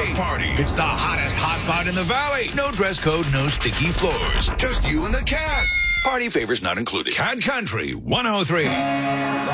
Party. It's the hottest hotspot in the valley. No dress code, no sticky floors. Just you and the cat. Party favors not included. Cat Country 103.